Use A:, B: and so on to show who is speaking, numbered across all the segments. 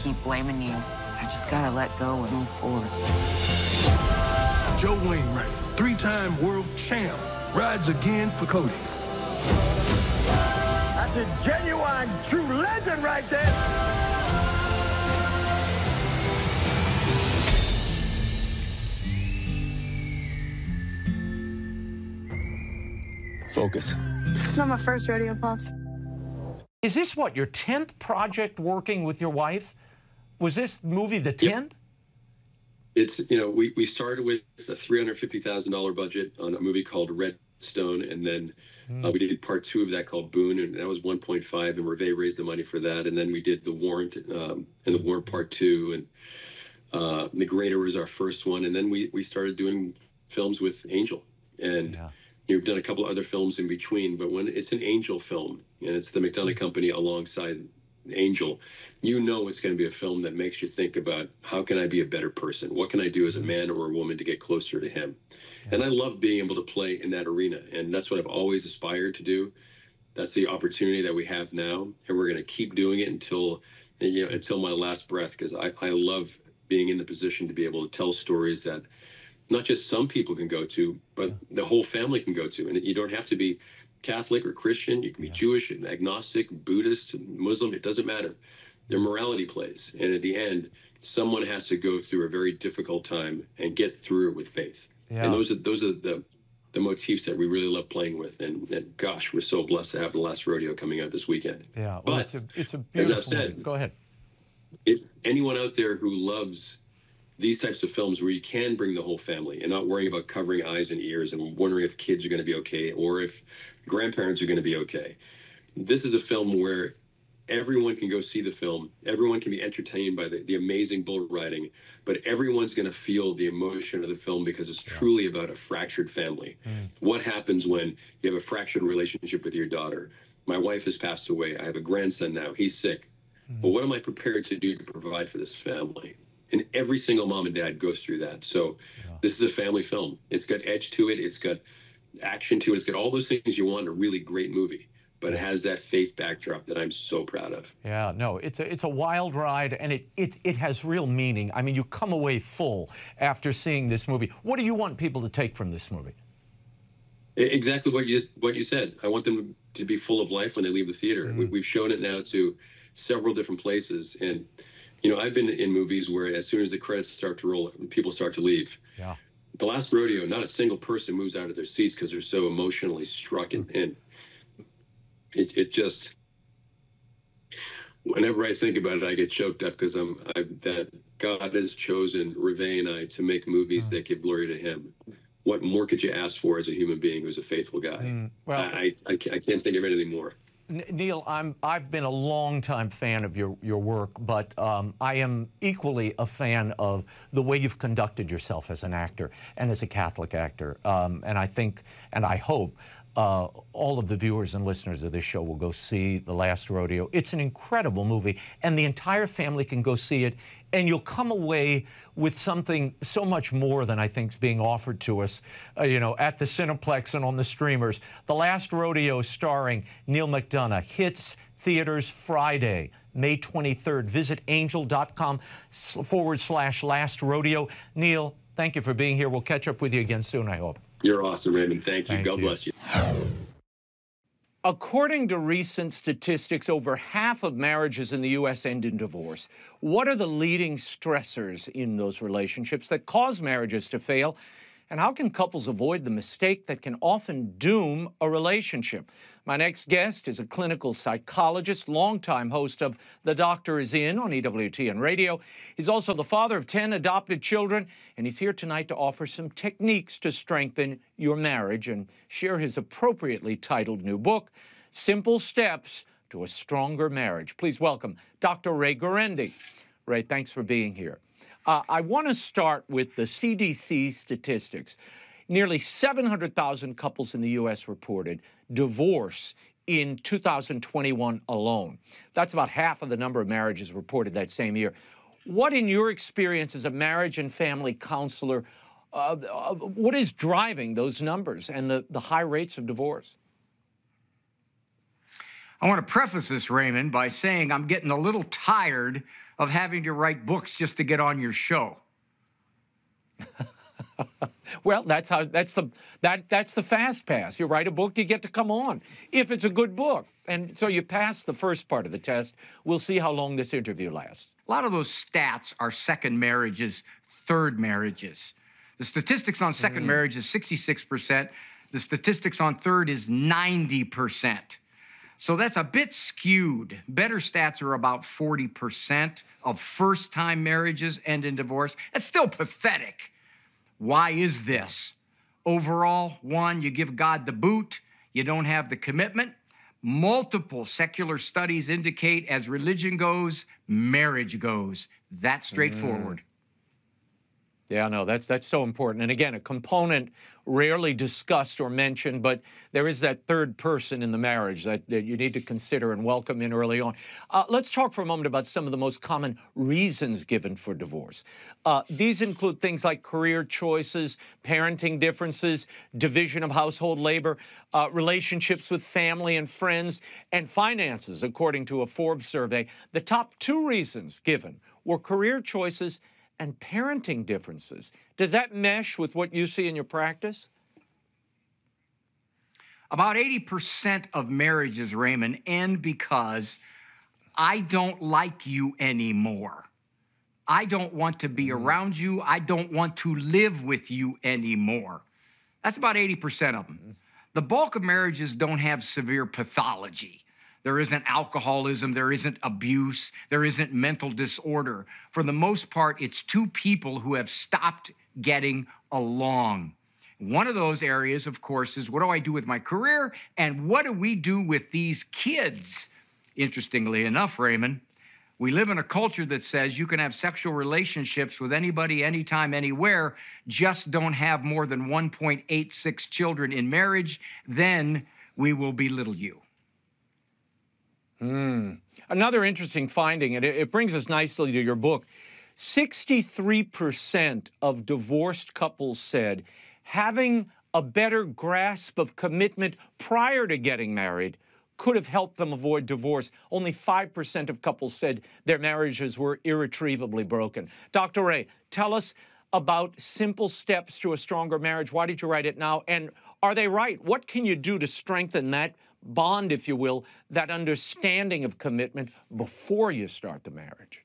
A: keep blaming you. I just gotta let go and move forward.
B: Joe Wainwright, three-time world champ, rides again for Cody.
C: That's a genuine, true legend right there.
B: Focus.
D: It's not my first rodeo, Pops.
E: Is this what, your 10th project working with your wife? Was this movie the 10th?
F: Yep. It's, you know, we started with a $350,000 budget on a movie called Redstone, and then we did part 2 of that called Boone, and that was 1.5, and Hervé raised the money for that. And then we did The Warrant, and The Warrant Part 2, and The Greater was our first one. And then we started doing films with Angel. And you've done a couple of other films in between, but when it's an Angel film, and it's the McDonough Company alongside Angel, you know it's going to be a film that makes you think about, how can I be a better person? What can I do as a man or a woman to get closer to him? And I love being able to play in that arena, and that's what I've always aspired to do. That's the opportunity that we have now, and we're going to keep doing it until, you know, until my last breath, because I love being in the position to be able to tell stories that not just some people can go to, but the whole family can go to. And you don't have to be Catholic or Christian. You can be Jewish, agnostic, Buddhist, Muslim. It doesn't matter. Their morality plays. And at the end, someone has to go through a very difficult time and get through it with faith. And those are the motifs that we really love playing with. And gosh, we're so blessed to have The Last Rodeo coming out this weekend.
E: Yeah, well,
F: but
E: it's a beautiful
F: as I've said,
E: movie. Go ahead.
F: Anyone out there who loves these types of films where you can bring the whole family and not worrying about covering eyes and ears and wondering if kids are going to be okay or if grandparents are going to be okay. This is a film where everyone can go see the film. Everyone can be entertained by the amazing bull riding, but everyone's going to feel the emotion of the film because it's truly about a fractured family. What happens when you have a fractured relationship with your daughter? My wife has passed away. I have a grandson now. He's sick. But what am I prepared to do to provide for this family? And every single mom and dad goes through that. So this is a family film. It's got edge to it. It's got action to it. It's got all those things you want in a really great movie. But it has that faith backdrop that I'm so proud of.
E: Yeah, no, it's a wild ride, and it has real meaning. I mean, you come away full after seeing this movie. What do you want people to take from this movie?
F: Exactly what you said. I want them to be full of life when they leave the theater. We've shown it now to several different places, and you know, I've been in movies where as soon as the credits start to roll, people start to leave. Yeah. The Last Rodeo, not a single person moves out of their seats because they're so emotionally struck, and it just, whenever I think about it, I get choked up because that God has chosen Hervé and I to make movies that give glory to Him. What more could you ask for as a human being who's a faithful guy? Well, I can't think of anything more.
E: Neil, I've been a long-time fan of your work, but I am equally a fan of the way you've conducted yourself as an actor and as a Catholic actor. And I think, and I hope, all of the viewers and listeners of this show will go see The Last Rodeo. It's an incredible movie, and the entire family can go see it, and you'll come away with something so much more than I think is being offered to us, you know, at the Cineplex and on the streamers. The Last Rodeo, starring Neil McDonough, hits theaters Friday, May 23rd. Visit angel.com/Last Rodeo. Neil, thank you for being here. We'll catch up with you again soon, I hope.
F: You're awesome, Raymond. Thank you. God bless you.
E: According to recent statistics, over half of marriages in the U.S. end in divorce. What are the leading stressors in those relationships that cause marriages to fail? And how can couples avoid the mistake that can often doom a relationship? My next guest is a clinical psychologist, longtime host of The Doctor Is In on EWTN Radio. He's also the father of 10 adopted children, and he's here tonight to offer some techniques to strengthen your marriage and share his appropriately titled new book, Simple Steps to a Stronger Marriage. Please welcome Dr. Ray Guarendi. Ray, thanks for being here. I want to start with the CDC statistics. Nearly 700,000 couples in the U.S. reported divorce in 2021 alone. That's about half of the number of marriages reported that same year. What, in your experience as a marriage and family counselor, what is driving those numbers and the high rates of divorce?
G: I want to preface this, Raymond, by saying I'm getting a little tired of having to write books just to get on your show.
E: Well, that's the fast pass. You write a book, you get to come on, if it's a good book. And so you pass the first part of the test. We'll see how long this interview lasts.
G: A lot of those stats are second marriages, third marriages. The statistics on second marriage is 66%. The statistics on third is 90%. So that's a bit skewed. Better stats are about 40% of first-time marriages end in divorce. That's still pathetic. Why is this? Overall, one, you give God the boot. You don't have the commitment. Multiple secular studies indicate as religion goes, marriage goes. That's straightforward.
E: Yeah, no, that's so important. And again, a component rarely discussed or mentioned, but there is that third person in the marriage that you need to consider and welcome in early on. Let's talk for a moment about some of the most common reasons given for divorce. These include things like career choices, parenting differences, division of household labor, relationships with family and friends, and finances, according to a Forbes survey. The top 2 reasons given were career choices and parenting differences. Does that mesh with what you see in your practice?
G: About 80% of marriages, Raymond, end because I don't like you anymore. I don't want to be around you. I don't want to live with you anymore. That's about 80% of them. The bulk of marriages don't have severe pathology. There isn't alcoholism, there isn't abuse, there isn't mental disorder. For the most part, it's 2 people who have stopped getting along. One of those areas, of course, is what do I do with my career and what do we do with these kids? Interestingly enough, Raymond, we live in a culture that says you can have sexual relationships with anybody, anytime, anywhere, just don't have more than 1.86 children in marriage, then we will belittle you.
E: Another interesting finding, and it brings us nicely to your book, 63% of divorced couples said having a better grasp of commitment prior to getting married could have helped them avoid divorce. Only 5% of couples said their marriages were irretrievably broken. Dr. Ray, tell us about simple steps to a stronger marriage. Why did you write it now? And are they right? What can you do to strengthen that bond, if you will, that understanding of commitment before you start the marriage?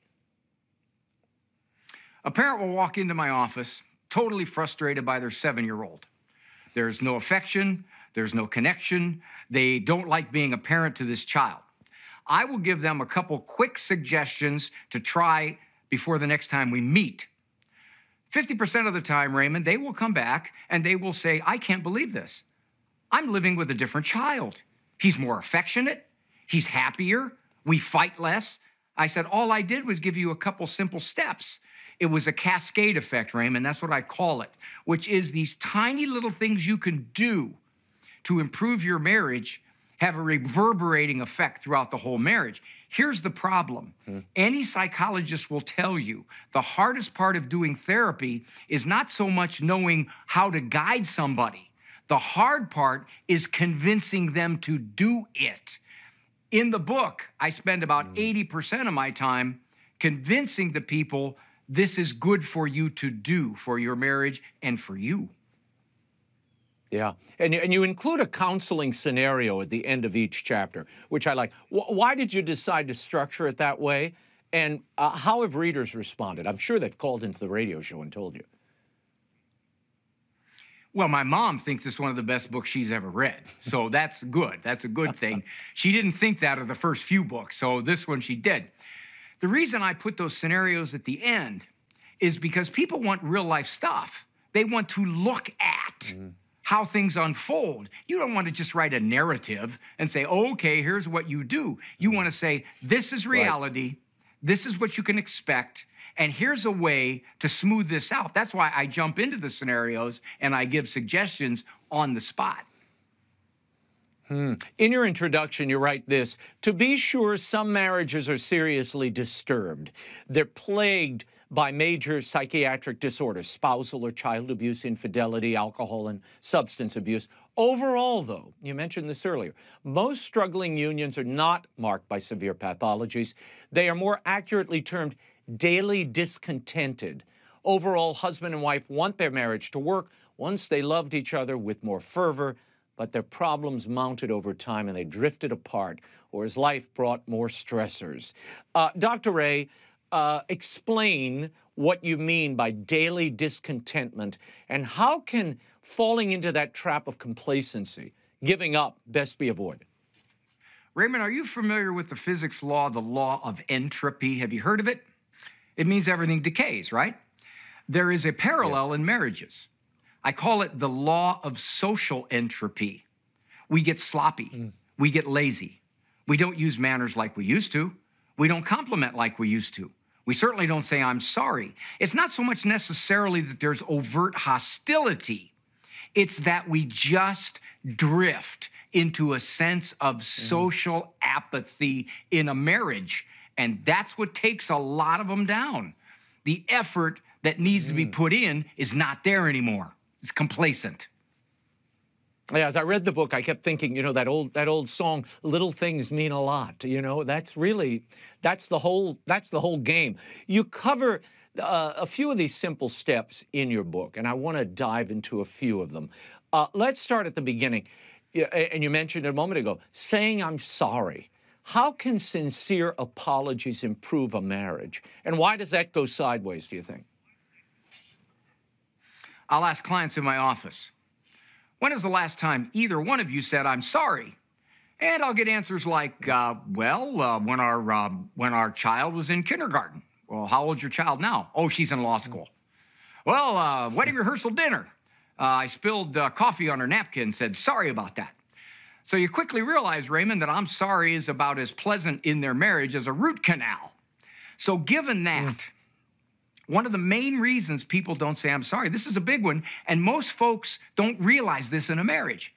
G: A parent will walk into my office totally frustrated by their 7-year-old. There's no affection, there's no connection, they don't like being a parent to this child. I will give them a couple quick suggestions to try before the next time we meet. 50% of the time, Raymond, they will come back and they will say, I can't believe this. I'm living with a different child. He's more affectionate. He's happier. We fight less. I said, all I did was give you a couple simple steps. It was a cascade effect, Raymond. That's what I call it, which is these tiny little things you can do to improve your marriage have a reverberating effect throughout the whole marriage. Here's the problem. Any psychologist will tell you the hardest part of doing therapy is not so much knowing how to guide somebody. The hard part is convincing them to do it. In the book, I spend about 80% of my time convincing the people this is good for you to do for your marriage and for you.
E: Yeah, and you include a counseling scenario at the end of each chapter, which I like. Why did you decide to structure it that way? And how have readers responded? I'm sure they've called into the radio show and told you.
G: Well, my mom thinks it's one of the best books she's ever read. So that's good. That's a good thing. She didn't think that of the first few books, so this one she did. The reason I put those scenarios at the end is because people want real life stuff. They want to look at how things unfold. You don't want to just write a narrative and say, oh, okay, here's what you do. You want to say, this is reality. Right. This is what you can expect. And here's a way to smooth this out. That's why I jump into the scenarios and I give suggestions on the spot.
E: In your introduction, you write this: to be sure, some marriages are seriously disturbed. They're plagued by major psychiatric disorders, spousal or child abuse, infidelity, alcohol, and substance abuse. Overall, though, you mentioned this earlier, most struggling unions are not marked by severe pathologies. They are more accurately termed daily discontented. Overall, husband and wife want their marriage to work. Once they loved each other with more fervor, but their problems mounted over time and they drifted apart, or as life brought more stressors. Dr. Ray, explain what you mean by daily discontentment, and how can falling into that trap of complacency, giving up, best be avoided?
G: Raymond, are you familiar with the physics law, the law of entropy? Have you heard of it? It means everything decays, right? There is a parallel in marriages. I call it the law of social entropy. We get sloppy. We get lazy. We don't use manners like we used to. We don't compliment like we used to. We certainly don't say, I'm sorry. It's not so much necessarily that there's overt hostility. It's that we just drift into a sense of social apathy in a marriage. And that's what takes a lot of them down. The effort that needs to be put in is not there anymore. It's complacent.
E: Yeah, as I read the book, I kept thinking, you know, that old song, "Little Things Mean a Lot." You know, that's the whole game. You cover a few of these simple steps in your book, and I want to dive into a few of them. Let's start at the beginning. And you mentioned it a moment ago, saying I'm sorry. How can sincere apologies improve a marriage? And why does that go sideways, do you think?
G: I'll ask clients in my office, when is the last time either one of you said, I'm sorry? And I'll get answers like, when our child was in kindergarten. Well, how old's your child now? Oh, she's in law school. Well, wedding rehearsal dinner. I spilled coffee on her napkin and said, sorry about that. So you quickly realize, Raymond, that I'm sorry is about as pleasant in their marriage as a root canal. So given that, one of the main reasons people don't say I'm sorry, this is a big one, and most folks don't realize this in a marriage.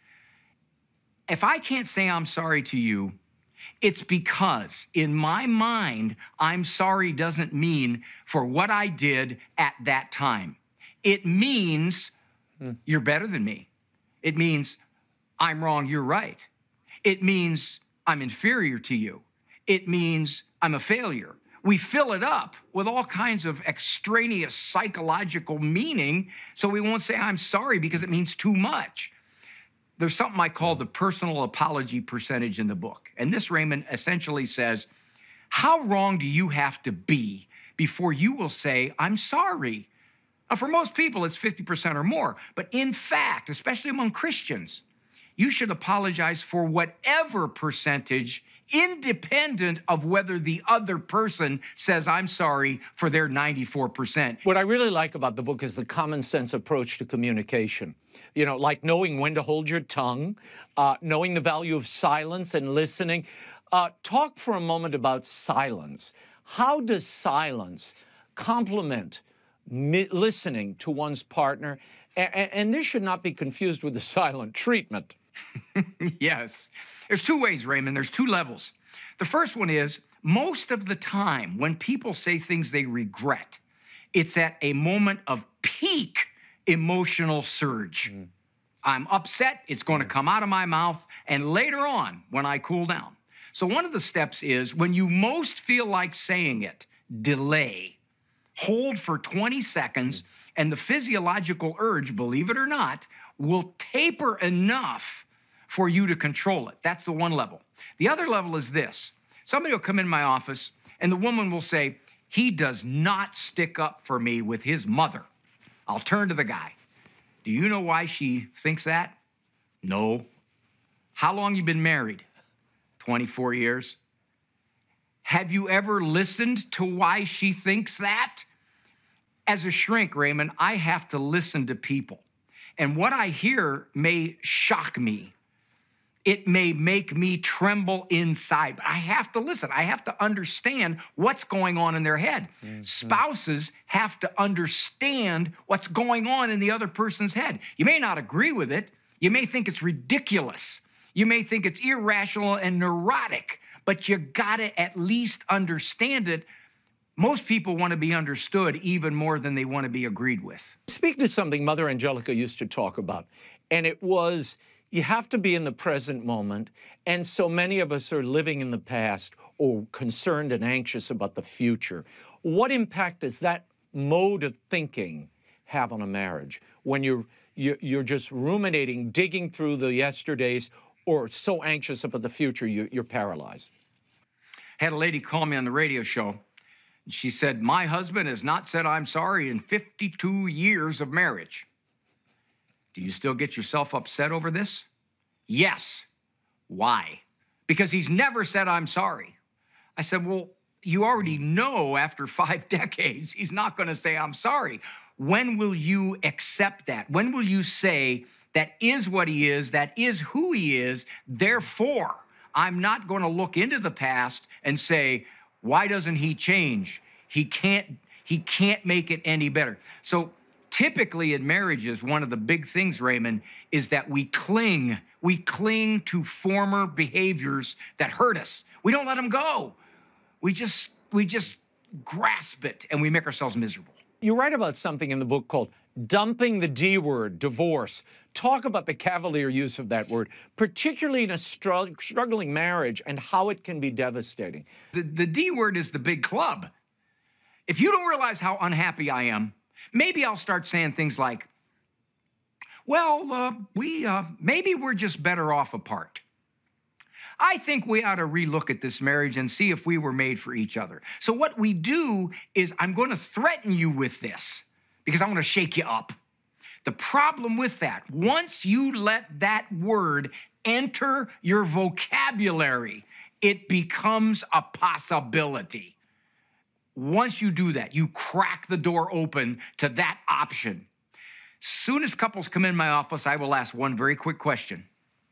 G: If I can't say I'm sorry to you, it's because in my mind, I'm sorry doesn't mean for what I did at that time. It means you're better than me. It means I'm wrong, you're right. It means I'm inferior to you. It means I'm a failure. We fill it up with all kinds of extraneous psychological meaning, so we won't say I'm sorry because it means too much. There's something I call the personal apology percentage in the book. And this, Raymond, essentially says, how wrong do you have to be before you will say, I'm sorry? Now, for most people, it's 50% or more. But in fact, especially among Christians, you should apologize for whatever percentage, independent of whether the other person says, I'm sorry, for their 94%.
E: What I really like about the book is the common sense approach to communication. You know, like knowing when to hold your tongue, knowing the value of silence and listening. Talk for a moment about silence. How does silence complement listening to one's partner? And this should not be confused with the silent treatment.
G: Yes. There's two ways, Raymond. There's two levels. The first one is, most of the time when people say things they regret, it's at a moment of peak emotional surge. I'm upset, it's going to come out of my mouth, and later on, when I cool down. So one of the steps is, when you most feel like saying it, delay. Hold for 20 seconds, and the physiological urge, believe it or not, will taper enough for you to control it. That's the one level. The other level is this. Somebody will come in my office, and the woman will say, he does not stick up for me with his mother. I'll turn to the guy. Do you know why she thinks that? No. How long you been married? 24 years. Have you ever listened to why she thinks that? As a shrink, Raymond, I have to listen to people. And what I hear may shock me. It may make me tremble inside, but I have to listen. I have to understand what's going on in their head. Spouses have to understand what's going on in the other person's head. You may not agree with it. You may think it's ridiculous. You may think it's irrational and neurotic, but you gotta at least understand it. Most people want to be understood even more than they want to be agreed with.
E: Speak to something Mother Angelica used to talk about, and it was you have to be in the present moment, and so many of us are living in the past or concerned and anxious about the future. What impact does that mode of thinking have on a marriage when you're just ruminating, digging through the yesterdays, or so anxious about the future you're paralyzed?
G: Had a lady call me on the radio show. She said, my husband has not said I'm sorry in 52 years of marriage. Do you still get yourself upset over this? Yes. Why? Because he's never said I'm sorry. I said, well, you already know after 5 decades, he's not going to say I'm sorry. When will you accept that? When will you say that is what he is, that is who he is, therefore, I'm not going to look into the past and say, why doesn't he change? He can't make it any better. So typically in marriages, one of the big things, Raymond, is that we cling to former behaviors that hurt us. We don't let them go. We just grasp it and we make ourselves miserable.
E: You write about something in the book called dumping the D word, divorce. Talk about the cavalier use of that word, particularly in a struggling marriage and how it can be devastating.
G: The D word is the big club. If you don't realize how unhappy I am, maybe I'll start saying things like, well, maybe we're just better off apart. I think we ought to relook at this marriage and see if we were made for each other. So what we do is I'm going to threaten you with this because I want to shake you up. The problem with that, once you let that word enter your vocabulary, it becomes a possibility. Once you do that, you crack the door open to that option. Soon as couples come in my office, I will ask one very quick question.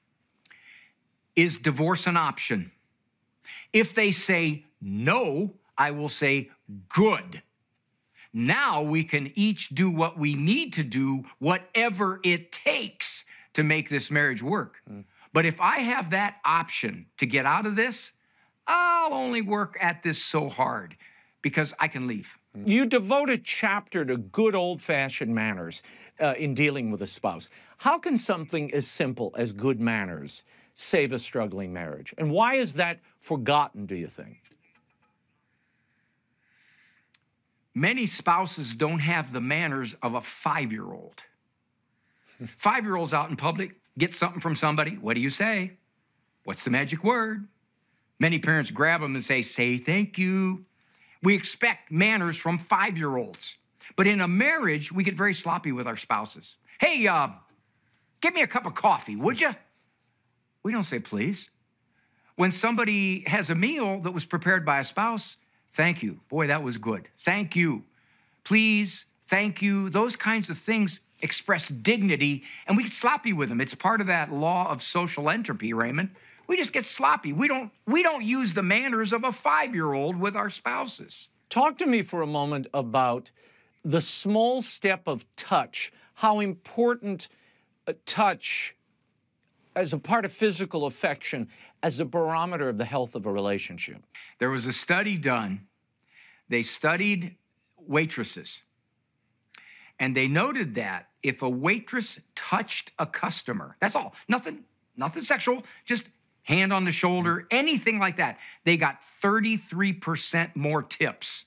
G: Is divorce an option? If they say no, I will say good. Now we can each do what we need to do, whatever it takes to make this marriage work. But if I have that option to get out of this, I'll only work at this so hard because I can leave.
E: You devote a chapter to good old-fashioned manners in dealing with a spouse. How can something as simple as good manners save a struggling marriage? And why is that forgotten, do you think?
G: Many spouses don't have the manners of a 5-year-old. 5-year-olds out in public get something from somebody. What do you say? What's the magic word? Many parents grab them and say thank you. We expect manners from 5-year-olds. But in a marriage, we get very sloppy with our spouses. Hey, get me a cup of coffee, would you? We don't say please. When somebody has a meal that was prepared by a spouse, thank you. Boy, that was good. Thank you. Please, thank you. Those kinds of things express dignity, and we get sloppy with them. It's part of that law of social entropy, Raymond. We just get sloppy. We don't use the manners of a 5-year-old with our spouses.
E: Talk to me for a moment about the small step of touch, how important touch as a part of physical affection, as a barometer of the health of a relationship.
G: There was a study done. They studied waitresses, and they noted that if a waitress touched a customer, that's all, nothing sexual, just hand on the shoulder, anything like that, they got 33% more tips.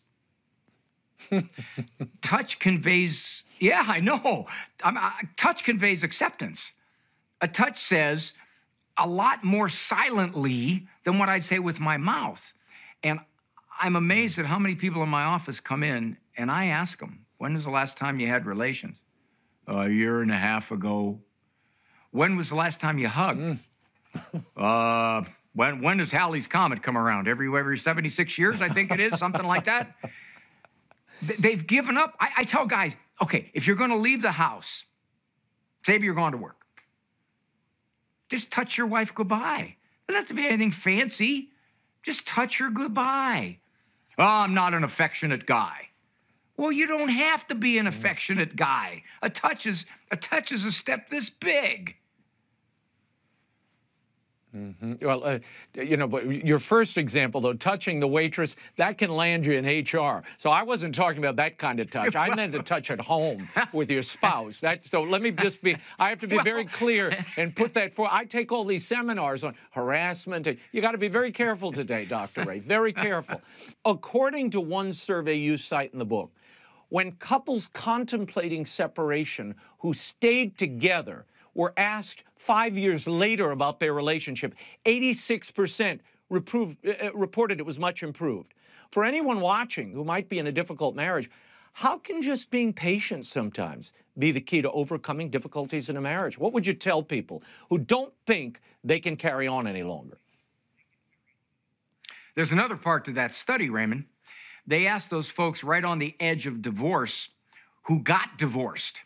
G: Touch conveys, yeah, I know. Touch conveys acceptance. A touch says a lot more silently than what I'd say with my mouth. And I'm amazed at how many people in my office come in and I ask them, when was the last time you had relations? A year and a half ago. When was the last time you hugged? When does Halley's Comet come around? Every 76 years, I think it is, something like that. They've given up. I tell guys, okay, if you're going to leave the house, say you're going to work, just touch your wife goodbye. It doesn't have to be anything fancy. Just touch her goodbye. Oh, I'm not an affectionate guy. Well, you don't have to be an affectionate guy. A touch is a step this big.
E: Well, but your first example, though, touching the waitress, that can land you in HR. So I wasn't talking about that kind of touch. I meant a touch at home with your spouse. So let me just I have to be very clear and put that I take all these seminars on harassment. You got to be very careful today, Dr. Ray, very careful. According to one survey you cite in the book, when couples contemplating separation who stayed together were asked 5 years later about their relationship, 86% reported it was much improved. For anyone watching who might be in a difficult marriage, how can just being patient sometimes be the key to overcoming difficulties in a marriage? What would you tell people who don't think they can carry on any longer?
G: There's another part to that study, Raymond. They asked those folks right on the edge of divorce who got divorced.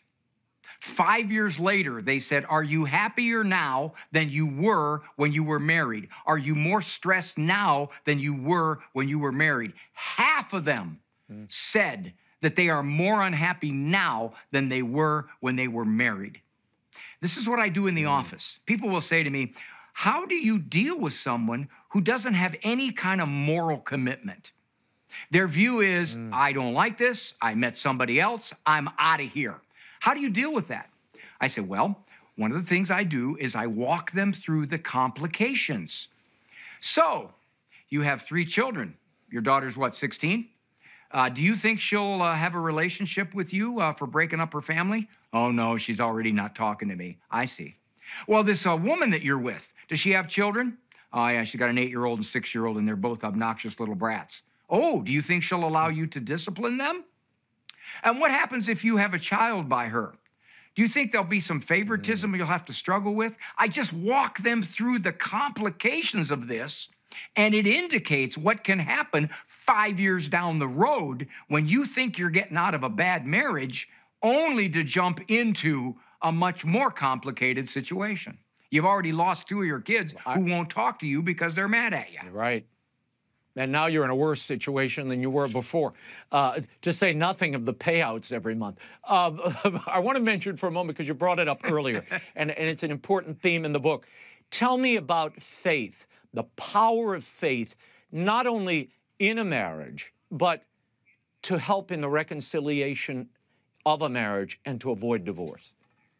G: 5 years later, they said, are you happier now than you were when you were married? Are you more stressed now than you were when you were married? Half of them said that they are more unhappy now than they were when they were married. This is what I do in the office. People will say to me, how do you deal with someone who doesn't have any kind of moral commitment? Their view is, I don't like this. I met somebody else. I'm out of here. How do you deal with that? I said, well, one of the things I do is I walk them through the complications. So you have 3 children. Your daughter's what, 16? Do you think she'll have a relationship with you for breaking up her family? Oh, no, she's already not talking to me. I see. Well, this woman that you're with, does she have children? Oh, yeah, she's got an 8-year-old and 6-year-old, and they're both obnoxious little brats. Oh, do you think she'll allow you to discipline them? And what happens if you have a child by her? Do you think there'll be some favoritism you'll have to struggle with? I just walk them through the complications of this, and it indicates what can happen 5 years down the road when you think you're getting out of a bad marriage, only to jump into a much more complicated situation. You've already lost 2 of your kids who won't talk to you because they're mad at you.
E: Right. And now you're in a worse situation than you were before, to say nothing of the payouts every month. I want to mention for a moment, because you brought it up earlier, and it's an important theme in the book. Tell me about faith, the power of faith, not only in a marriage, but to help in the reconciliation of a marriage and to avoid divorce.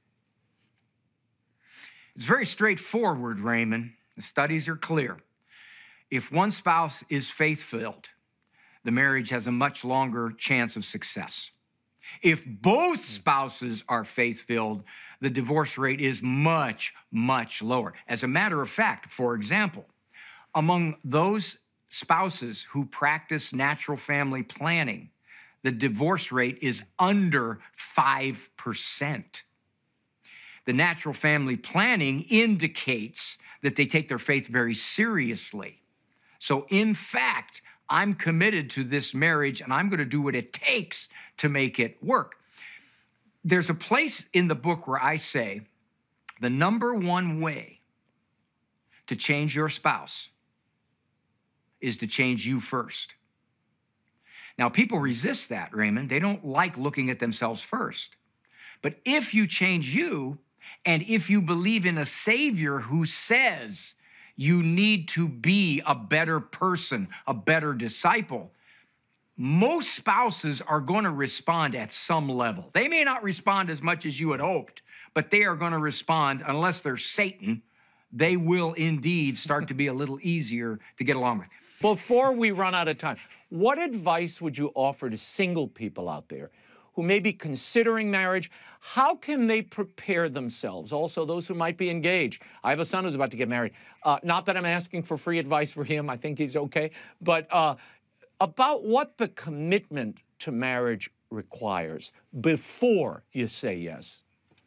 G: It's very straightforward, Raymond. The studies are clear. If one spouse is faith-filled, the marriage has a much longer chance of success. If both spouses are faith-filled, the divorce rate is much, much lower. As a matter of fact, for example, among those spouses who practice natural family planning, the divorce rate is under 5%. The natural family planning indicates that they take their faith very seriously. So in fact, I'm committed to this marriage and I'm going to do what it takes to make it work. There's a place in the book where I say the number one way to change your spouse is to change you first. Now, people resist that, Raymond. They don't like looking at themselves first. But if you change you, and if you believe in a Savior who says you need to be a better person, a better disciple, most spouses are going to respond at some level. They may not respond as much as you had hoped, but they are going to respond, unless they're Satan, they will indeed start to be a little easier to get along with.
E: Before we run out of time, what advice would you offer to single people out there who may be considering marriage? How can they prepare themselves? Also, those who might be engaged. I have a son who's about to get married. Not that I'm asking for free advice for him. I think he's okay. But about what the commitment to marriage requires before you say yes.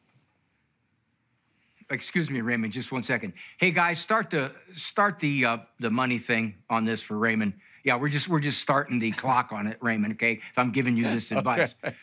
G: Excuse me, Raymond, just 1 second. Hey guys, start the money thing on this for Raymond. Yeah, we're just starting the clock on it, Raymond, okay? If I'm giving you this advice. Okay.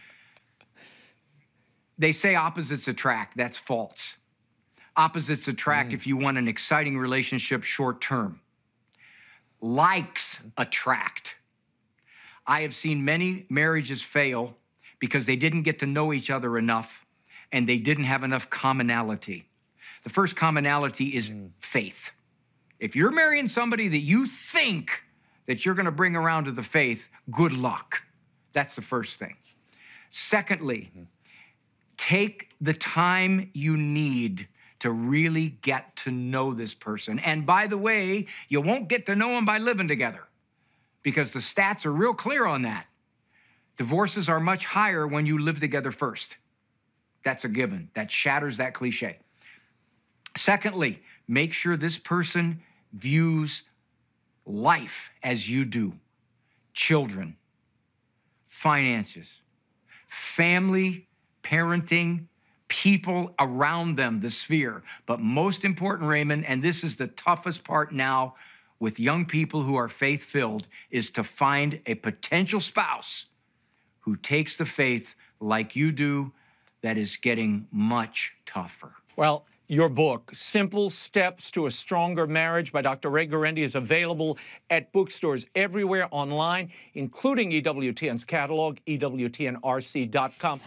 G: They say opposites attract. That's false. Opposites attract if you want an exciting relationship short term. Likes attract. I have seen many marriages fail because they didn't get to know each other enough and they didn't have enough commonality. The first commonality is faith. If you're marrying somebody that you think that you're going to bring around to the faith, good luck. That's the first thing. Secondly, take the time you need to really get to know this person. And by the way, you won't get to know them by living together, because the stats are real clear on that. Divorces are much higher when you live together first. That's a given. That shatters that cliche. Secondly, make sure this person views life as you do. Children, finances, family, parenting, people around them, the sphere. But most important, Raymond, and this is the toughest part now with young people who are faith-filled, is to find a potential spouse who takes the faith like you do. That is getting much tougher.
E: Well, your book, Simple Steps to a Stronger Marriage by Dr. Ray Guarendi, is available at bookstores everywhere online, including EWTN's catalog, EWTNRC.com.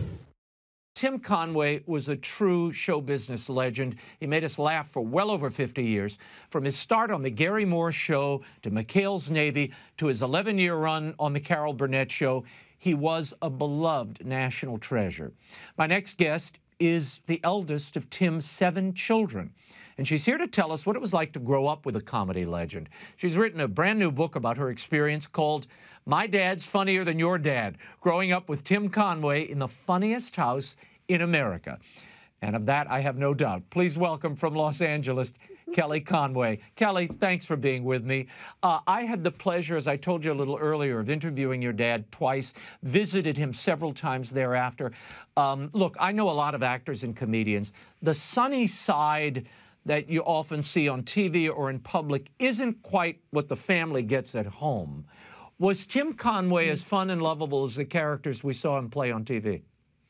E: Tim Conway was a true show business legend. He made us laugh for well over 50 years. From his start on The Gary Moore Show to McHale's Navy to his 11-year run on The Carol Burnett Show, he was a beloved national treasure. My next guest is the eldest of Tim's 7 children, and she's here to tell us what it was like to grow up with a comedy legend. She's written a brand new book about her experience called My Dad's Funnier Than Your Dad, Growing Up with Tim Conway in the Funniest House in America. And of that, I have no doubt. Please welcome from Los Angeles, Kelly Conway. Kelly, thanks for being with me. I had the pleasure, as I told you a little earlier, of interviewing your dad twice, visited him several times thereafter. Look, I know a lot of actors and comedians. The sunny side that you often see on TV or in public isn't quite what the family gets at home. Was Tim Conway as fun and lovable as the characters we saw him play on TV?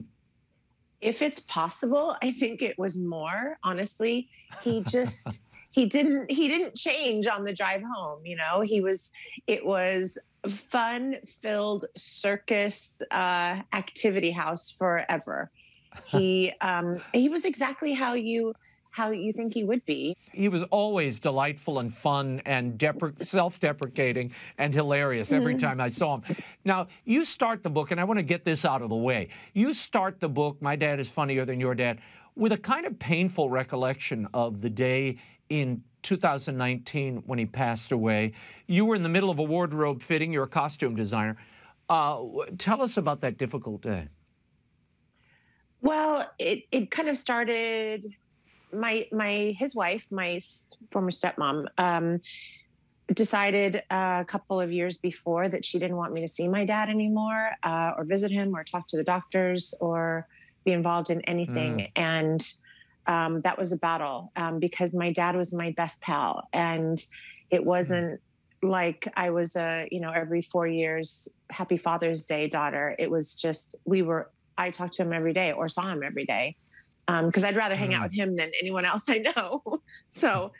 H: If it's possible, I think it was more, honestly. He just, he didn't change on the drive home, you know? It was a fun-filled circus activity house forever. He was exactly how you think he would be. He
E: was always delightful and fun and self-deprecating and hilarious every time I saw him. Now, you start the book, and I want to get this out of the way. You start the book, My Dad is Funnier Than Your Dad, with a kind of painful recollection of the day in 2019 when he passed away. You were in the middle of a wardrobe fitting. You're a costume designer. Tell us about that difficult day.
H: Well, it kind of started... His wife, my former stepmom, decided a couple of years before that she didn't want me to see my dad anymore, or visit him, or talk to the doctors, or be involved in anything. And that was a battle because my dad was my best pal, and it wasn't like I was every 4 years Happy Father's Day daughter. It was just I talked to him every day or saw him every day. Because I'd rather hang out with him than anyone else I know. So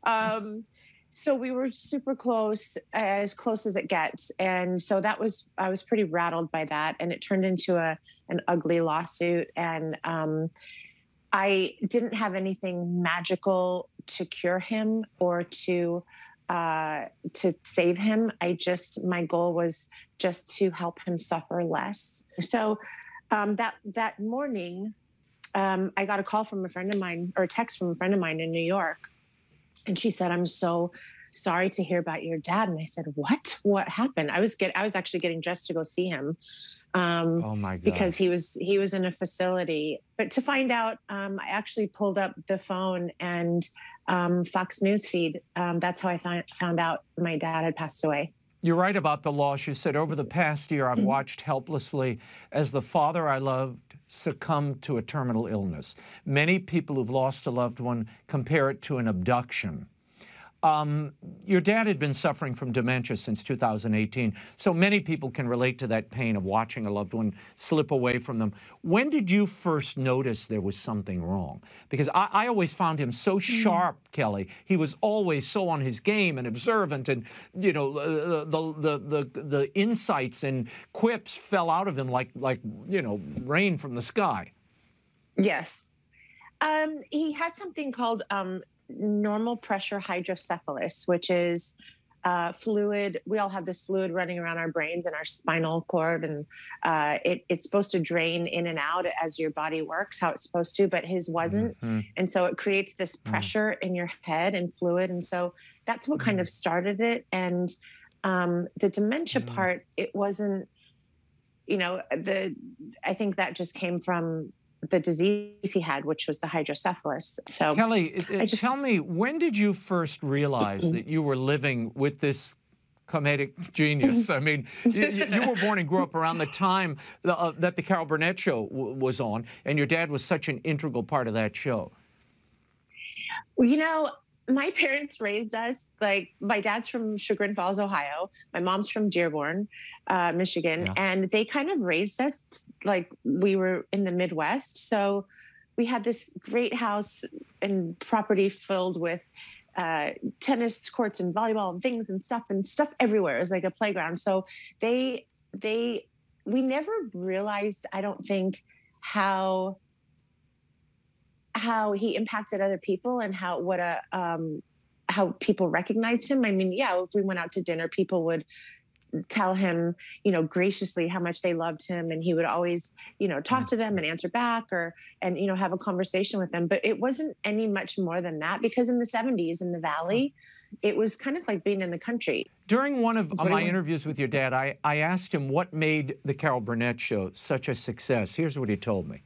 H: we were super close, as close as it gets. And so I was pretty rattled by that. And it turned into an ugly lawsuit. And I didn't have anything magical to cure him or to save him. My goal was just to help him suffer less. So that morning, I got a call from a friend of mine, or a text from a friend of mine in New York. And she said, "I'm so sorry to hear about your dad." And I said, what happened? I was actually getting dressed to go see him.
E: Oh my God.
H: Because he was in a facility. But to find out, I actually pulled up the phone and Fox News feed. That's how I found out my dad had passed away.
E: You're right about the loss. You said, over the past year, I've watched helplessly as the father I loved succumbed to a terminal illness. Many people who've lost a loved one compare it to an abduction. Your dad had been suffering from dementia since 2018, so many people can relate to that pain of watching a loved one slip away from them. When did you first notice there was something wrong? Because I always found him so sharp, Kelly. He was always so on his game and observant, and the insights and quips fell out of him like rain from the sky.
H: Yes. He had something called normal pressure hydrocephalus, which is fluid. We all have this fluid running around our brains and our spinal cord, and it's supposed to drain in and out as your body works, how it's supposed to, but his wasn't. And so it creates this pressure in your head and fluid. And so that's what kind of started it. And the dementia part, it wasn't, I think that just came from the disease he had, which was the hydrocephalus. So
E: Kelly, tell me, when did you first realize that you were living with this comedic genius? I mean, you were born and grew up around the time that the Carol Burnett show was on, and your dad was such an integral part of that show.
H: Well, my parents raised us, like, my dad's from Chagrin Falls, Ohio. My mom's from Dearborn, Michigan. Yeah. And they kind of raised us like we were in the Midwest. So we had this great house and property filled with tennis courts and volleyball and stuff everywhere. It was like a playground. So we never realized, I don't think, how he impacted other people and how people recognized him. I mean, yeah, if we went out to dinner, people would tell him, graciously how much they loved him, and he would always, talk to them and answer back and have a conversation with them. But it wasn't any much more than that, because in the 70s in the Valley, it was kind of like being in the country.
E: During one of my interviews with your dad, I asked him what made the Carol Burnett show such a success. Here's what he told me.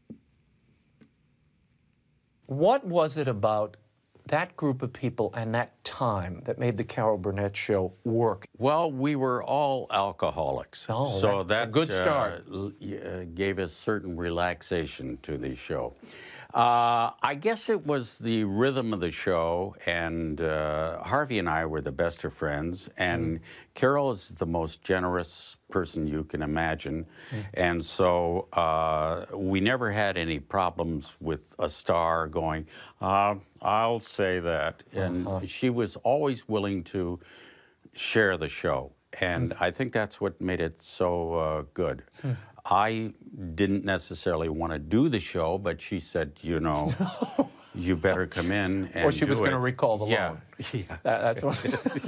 E: What was it about that group of people and that time that made the Carol Burnett show work?
I: Well, we were all alcoholics.
E: Oh,
I: so
E: that's a good start.
I: Gave us certain relaxation to the show. I guess it was the rhythm of the show, and Harvey and I were the best of friends, and Carol is the most generous person you can imagine, and so we never had any problems with a star going, I'll say that, and she was always willing to share the show, and I think that's what made it so good. I didn't necessarily want to do the show, but she said, you better come in and
E: Or she was going to recall the loan.
I: Yeah.
E: That's what.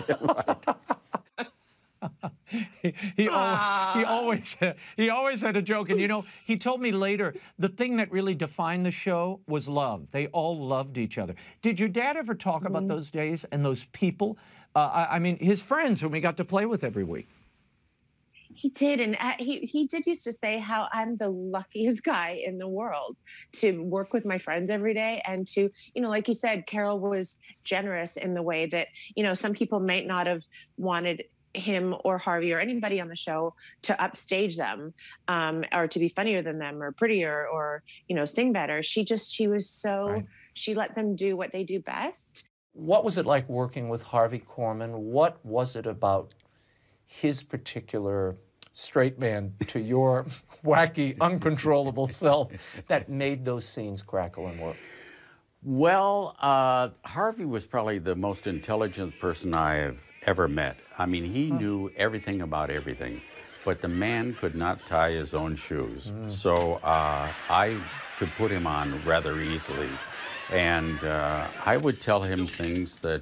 E: He always had a joke, and he told me later the thing that really defined the show was love. They all loved each other. Did your dad ever talk about those days and those people? I mean, his friends whom he got to play with every week.
H: He did, and he did used to say how I'm the luckiest guy in the world to work with my friends every day, and to, like you said, Carol was generous in the way that, some people might not have wanted him or Harvey or anybody on the show to upstage them, or to be funnier than them or prettier or, sing better. She was so, right. She let them do what they do best.
E: What was it like working with Harvey Korman? What was it about his particular straight man to your wacky, uncontrollable self that made those scenes crackle and work?
I: Well, Harvey was probably the most intelligent person I have ever met. I mean, he knew everything about everything, but the man could not tie his own shoes. So I could put him on rather easily. And I would tell him things that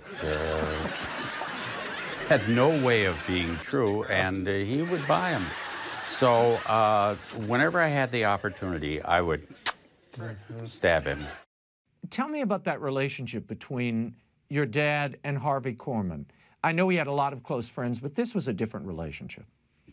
I: had no way of being true, and he would buy them. So whenever I had the opportunity, I would stab him.
E: Tell me about that relationship between your dad and Harvey Korman. I know he had a lot of close friends, but this was a different relationship.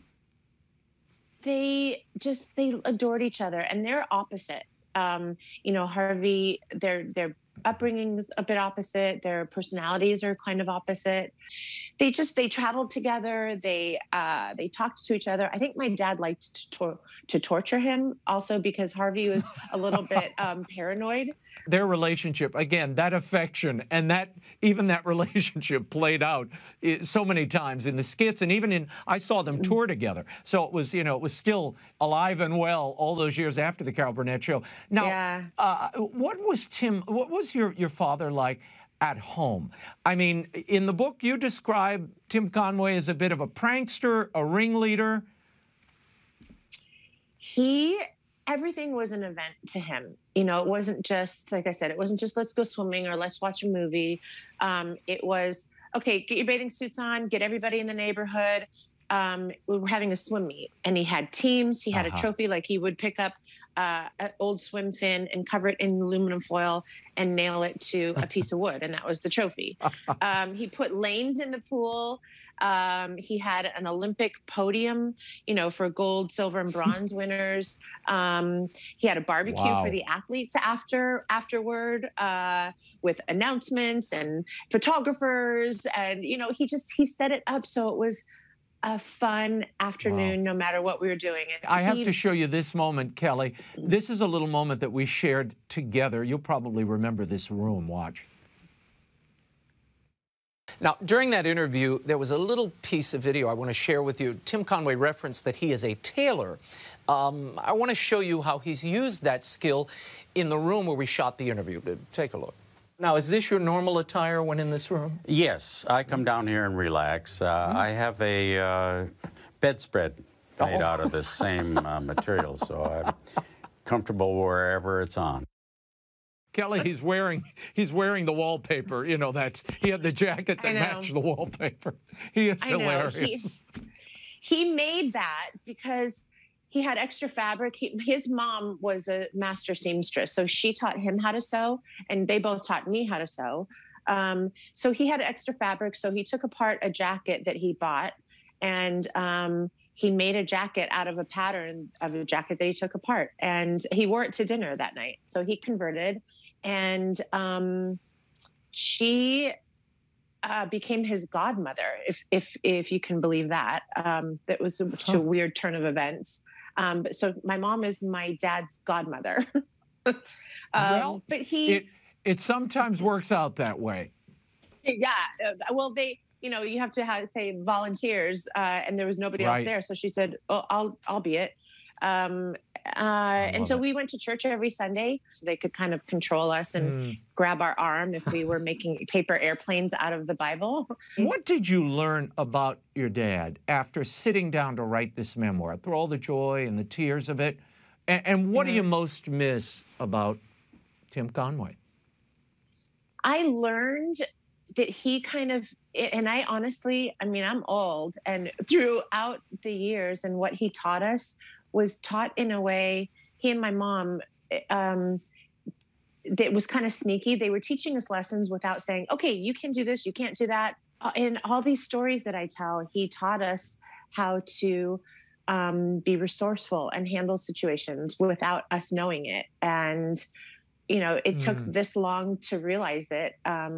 H: They adored each other, and they're opposite. Harvey, their upbringing's a bit opposite. Their personalities are kind of opposite. They traveled together. They talked to each other. I think my dad liked to torture him also, because Harvey was a little bit paranoid.
E: Their relationship, again, that affection and even that relationship played out so many times in the skits, and even I saw them tour together. So it was, it was still alive and well all those years after the Carol Burnett show. Now, what was your father like at home? I mean, in the book, you describe Tim Conway as a bit of a prankster, a ringleader.
H: He everything was an event to him. You know, it wasn't just, like I said, it wasn't just let's go swimming or let's watch a movie. It was, okay, get your bathing suits on, get everybody in the neighborhood. We were having a swim meet, and he had teams. He had a trophy, like he would pick up an old swim fin and cover it in aluminum foil and nail it to a piece of wood, and that was the trophy. He put lanes in the pool. He had an Olympic podium, you know, for gold, silver, and bronze winners. He had a barbecue for the athletes afterward, with announcements and photographers, and you know, he set it up so it was a fun afternoon, no matter what we were doing. And
E: I have to show you this moment, Kelly. This is a little moment that we shared together. You'll probably remember this room. Watch.
J: Now, during that interview, there was a little piece of video I want to share with you. Tim Conway referenced that he is a tailor. I want to show you how he's used that skill in the room where we shot the interview. Take a look. Now, is this your normal attire when in this room?
I: Yes, I come down here and relax. I have a bedspread made out of the same material, so I'm comfortable wherever it's on.
E: Kelly, he's wearing the wallpaper. You know that he had the jacket that matched the wallpaper. He is hilarious.
H: He made that because he had extra fabric. His mom was a master seamstress, so she taught him how to sew, and they both taught me how to sew. So he had extra fabric, so he took apart a jacket that he bought, and he made a jacket out of a pattern of a jacket that he took apart, and he wore it to dinner that night. So he converted, and she became his godmother, if you can believe that. That was a weird turn of events. So my mom is my dad's godmother.
E: Well,
H: but
E: it sometimes works out that way.
H: Yeah. Well, you have to say volunteers, and there was nobody else there. So she said, "Oh, I'll be it." And so we went to church every Sunday, so they could kind of control us and grab our arm if we were making paper airplanes out of the Bible.
E: What did you learn about your dad after sitting down to write this memoir, through all the joy and the tears of it? And what do you most miss about Tim Conway?
H: I learned that he and I honestly, I'm old, and throughout the years and what he taught us was taught in a way, he and my mom, that was kind of sneaky. They were teaching us lessons without saying, okay, you can do this, you can't do that. In all these stories that I tell, he taught us how to be resourceful and handle situations without us knowing it. And, it took this long to realize it.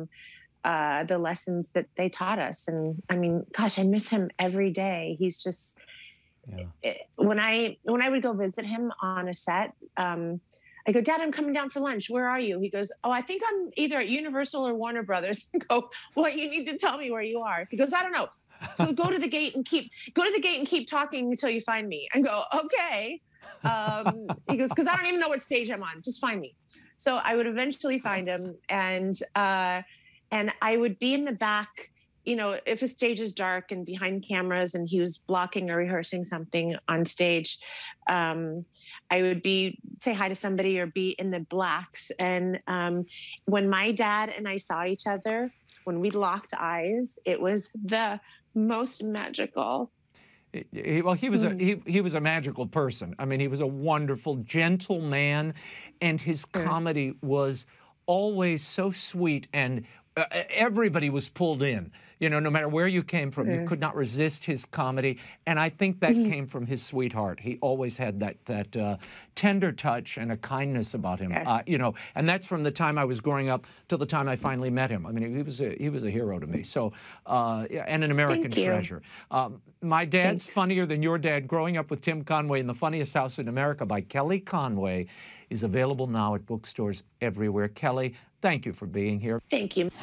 H: The lessons that they taught us. And gosh, I miss him every day. He's just, when I would go visit him on a set, I go, Dad, I'm coming down for lunch. Where are you? He goes, oh, I think I'm either at Universal or Warner Brothers. I go, well, you need to tell me where you are. He goes, I don't know. Go to the gate and keep talking until you find me. I go, okay. He goes, because I don't even know what stage I'm on. Just find me. So I would eventually find him, and I would be in the back, if a stage is dark and behind cameras and he was blocking or rehearsing something on stage, I would say hi to somebody or be in the blacks. And when my dad and I saw each other, when we locked eyes, it was the most magical.
E: Well, he was a magical person. He was a wonderful, gentle man, and his comedy was always so sweet, and everybody was pulled in. No matter where you came from, you could not resist his comedy, and I think that came from his sweetheart. He always had that tender touch and a kindness about him.
H: Yes.
E: And that's from the time I was growing up till the time I finally met him. he was a hero to me. So, and an American treasure. My Dad's Funnier Than Your Dad: Growing Up with Tim Conway in the Funniest House in America by Kelly Conway is available now at bookstores everywhere. Kelly, thank you for being here.
H: Thank you.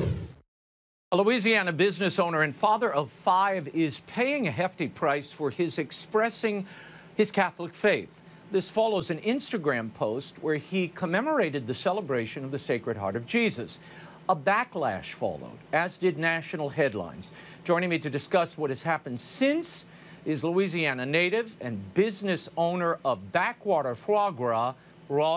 J: A Louisiana business owner and father of 5 is paying a hefty price for his expressing his Catholic faith. This follows an Instagram post where he commemorated the celebration of the Sacred Heart of Jesus. A backlash followed, as did national headlines. Joining me to discuss what has happened since
E: is Louisiana native and business owner of Backwater Foie Gras, raw